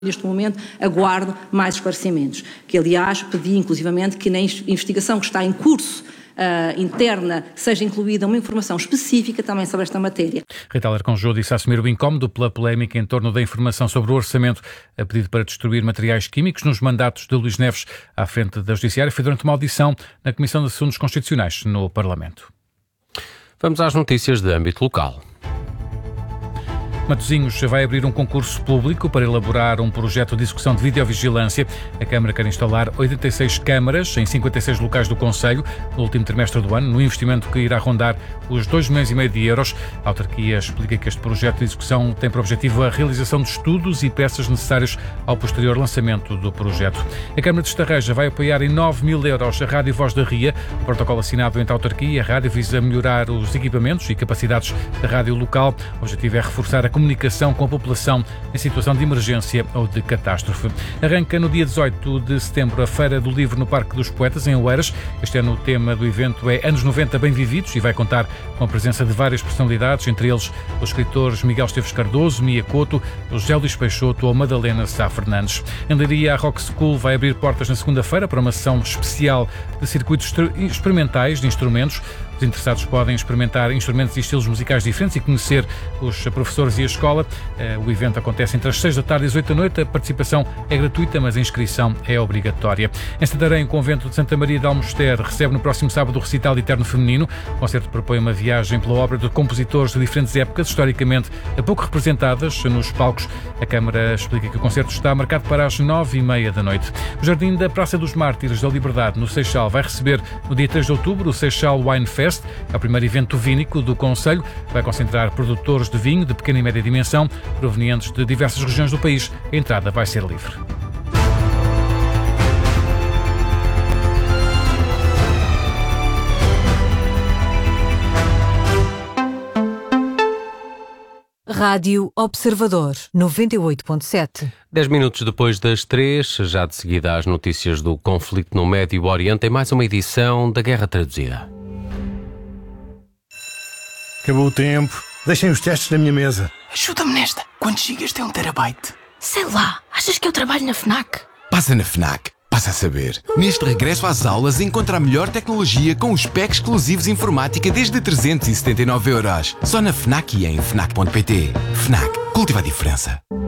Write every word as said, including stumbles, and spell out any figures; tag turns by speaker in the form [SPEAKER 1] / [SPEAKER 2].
[SPEAKER 1] Neste momento, aguardo mais esclarecimentos, que aliás pedi inclusivamente que na investigação que está em curso uh, interna seja incluída uma informação específica também sobre esta matéria.
[SPEAKER 2] Rita Alarcón disse assumir o incómodo pela polémica em torno da informação sobre o orçamento a pedido para destruir materiais químicos nos mandatos de Luís Neves à frente da Judiciária. Foi durante uma audição na Comissão de Assuntos Constitucionais no Parlamento.
[SPEAKER 3] Vamos às notícias de âmbito local.
[SPEAKER 2] Matosinhos vai abrir um concurso público para elaborar um projeto de execução de videovigilância. A Câmara quer instalar oitenta e seis câmaras em cinquenta e seis locais do concelho no último trimestre do ano, no investimento que irá rondar os dois milhões e meio de euros. A autarquia explica que este projeto de execução tem por objetivo a realização de estudos e peças necessários ao posterior lançamento do projeto. A Câmara de Estarreja vai apoiar em nove mil euros a Rádio Voz da Ria. O protocolo assinado entre a autarquia e a rádio visa melhorar os equipamentos e capacidades da rádio local. O objetivo é reforçar a comunicação com a população em situação de emergência ou de catástrofe. Arranca no dia dezoito de setembro a Feira do Livro no Parque dos Poetas, em Oeiras. Este ano o tema do evento é Anos noventa Bem Vividos e vai contar com a presença de várias personalidades, entre eles os escritores Miguel Esteves Cardoso, Mia Couto, José Luís Peixoto ou Madalena Sá Fernandes. Em Leiria, a Rock School vai abrir portas na segunda-feira para uma sessão especial de circuitos experimentais de instrumentos. Os interessados podem experimentar instrumentos e estilos musicais diferentes e conhecer os professores e a escola. O evento acontece entre as seis da tarde e as oito da noite. A participação é gratuita, mas a inscrição é obrigatória. Em Santarém, o convento de Santa Maria de Almoster recebe no próximo sábado o recital de Eterno Feminino. O concerto propõe uma viagem pela obra de compositores de diferentes épocas, historicamente pouco representadas nos palcos. A Câmara explica que o concerto está marcado para as nove e meia da noite. O Jardim da Praça dos Mártires da Liberdade, no Seixal, vai receber no dia três de outubro o Seixal Wine Fest. É o primeiro evento vínico do concelho. Vai concentrar produtores de vinho de pequena e média dimensão, provenientes de diversas regiões do país. A entrada vai ser livre.
[SPEAKER 4] Rádio Observador, noventa e oito ponto sete.
[SPEAKER 3] Dez minutos depois das três, já de seguida às notícias do conflito no Médio Oriente, em mais uma edição da Guerra Traduzida.
[SPEAKER 5] Acabou o tempo. Deixem os testes na minha mesa.
[SPEAKER 6] Ajuda-me nesta. Quantos gigas tem um terabyte?
[SPEAKER 7] Sei lá. Achas que eu trabalho na FNAC?
[SPEAKER 8] Passa na FNAC. Passa a saber. Neste regresso às aulas, encontra a melhor tecnologia com os packs exclusivos informática desde trezentos e setenta e nove euros. Só na FNAC e em FNAC ponto pt. FNAC. Cultiva a diferença.